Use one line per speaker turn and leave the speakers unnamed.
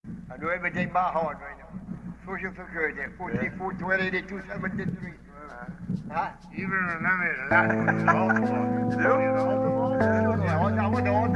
I do everything by heart right now. Social Security, 44, 282, 73. Huh?
Even remember the last one.
Yeah, I went to all